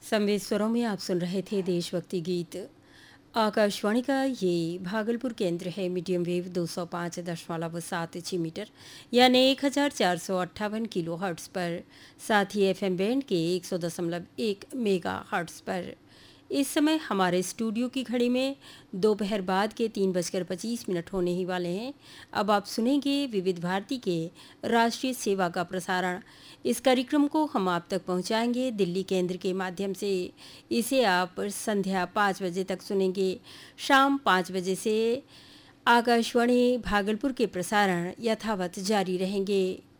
संवेश्वरों में आप सुन रहे थे देशभक्ति गीत। आकाशवाणी का ये भागलपुर केंद्र है। मीडियम वेव 205.76 मीटर यानी 1458 किलो हर्ट्स पर, साथ ही एफएम बैंड के 100.1 मेगा हर्ट्स पर। इस समय हमारे स्टूडियो की घड़ी में दोपहर बाद के 3:25 होने ही वाले हैं। अब आप सुनेंगे विविध भारती के राष्ट्रीय सेवा का प्रसारण। इस कार्यक्रम को हम आप तक पहुंचाएंगे दिल्ली केंद्र के माध्यम से। इसे आप संध्या 5 बजे तक सुनेंगे। शाम 5 बजे से आकाशवाणी भागलपुर के प्रसारण यथावत जारी रहेंगे।